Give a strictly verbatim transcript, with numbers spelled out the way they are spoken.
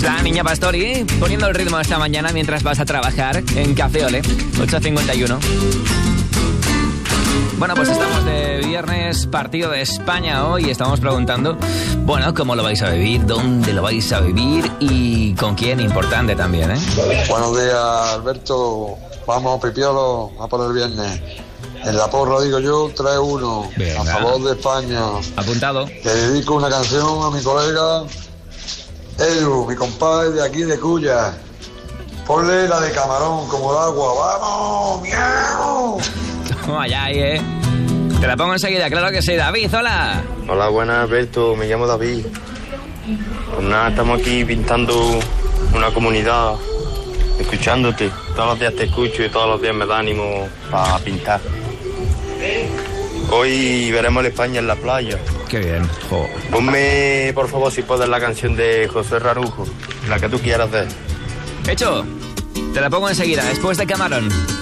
La Niña Pastori, poniendo el ritmo esta mañana mientras vas a trabajar en Café Ole, ocho cincuenta y uno. Bueno, pues estamos de viernes, partido de España hoy, y estamos preguntando, bueno, ¿cómo lo vais a vivir? ¿Dónde lo vais a vivir? ¿Y con quién? Importante también, ¿eh? Buenos días, Alberto. Vamos, Pipiolo, a por el viernes. En la porra digo yo, tres uno, a favor de España. Apuntado. Le dedico una canción a mi colega Edu, mi compadre de aquí de Cuya. Ponle la de Camarón, como el agua. ¡Vamos! ¡Miau! Toma ya ahí, ¿eh? Te la pongo enseguida, claro que sí. David, hola. Hola, buenas, Alberto. Me llamo David. Pues nada, estamos aquí pintando una comunidad, escuchándote. Todos los días te escucho y todos los días me da ánimo para pintar. Hoy veremos el España en la playa. Qué bien. Jo. Ponme, por favor, si puedes, la canción de José Rarujo, la que tú quieras de. Hecho. Te la pongo enseguida, después de Camarón.